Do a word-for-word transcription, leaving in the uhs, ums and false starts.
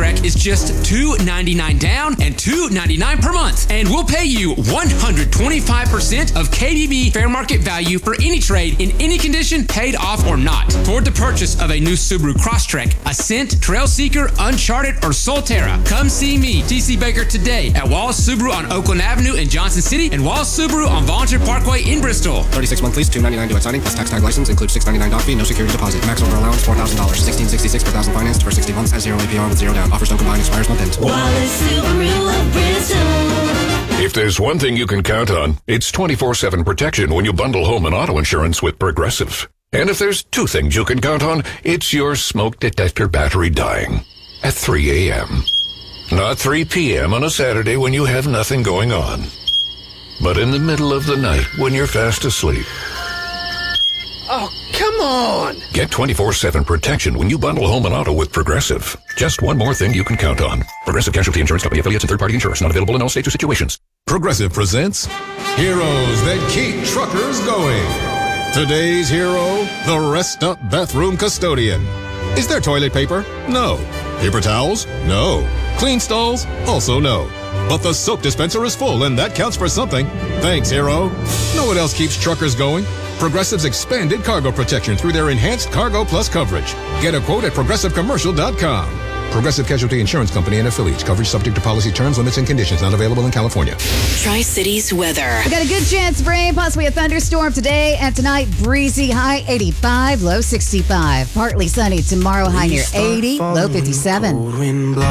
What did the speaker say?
Crosstrek is just two ninety-nine down and two ninety-nine per month. And we'll pay you one hundred twenty-five percent of K D B fair market value for any trade in any condition, paid off or not. Toward the purchase of a new Subaru Crosstrek, Ascent, Trailseeker, Uncharted, or Solterra, come see me, T C Baker, today at Wallace Subaru on Oakland Avenue in Johnson City and Wallace Subaru on Volunteer Parkway in Bristol. thirty-six month lease, two ninety-nine due at signing, plus tax tag license, includes six ninety-nine doc fee, no security deposit. Max over allowance, four thousand dollars. sixteen sixty-six per thousand financed for sixty months, has zero A P R with zero down. Offers don't combine, expires month end. Wallace Subaru of Bristol. If there's one thing you can count on, it's twenty-four seven protection when you bundle home and auto insurance with Progressive. And if there's two things you can count on, it's your smoke detector battery dying at three a.m. Not three p.m. on a Saturday when you have nothing going on, but in the middle of the night when you're fast asleep. Oh, come on! Get twenty-four seven protection when you bundle home and auto with Progressive. Just one more thing you can count on. Progressive Casualty Insurance Company affiliates and third-party insurers. Not available in all states or situations. Progressive presents Heroes That Keep Truckers Going. Today's hero, the Rest Up Bathroom Custodian. Is there toilet paper? No. Paper towels? No. Clean stalls? Also no. But the soap dispenser is full, and that counts for something. Thanks, hero. Know what else keeps truckers going? Progressive's expanded cargo protection through their enhanced Cargo Plus coverage. Get a quote at progressive commercial dot com. Progressive Casualty Insurance Company and affiliates. Coverage subject to policy terms, limits, and conditions. Not available in California. Tri-Cities weather. We got a good chance of rain, possibly a thunderstorm today and tonight. Breezy, high eighty-five, low sixty-five. Partly sunny tomorrow, high near eighty, low fifty-seven.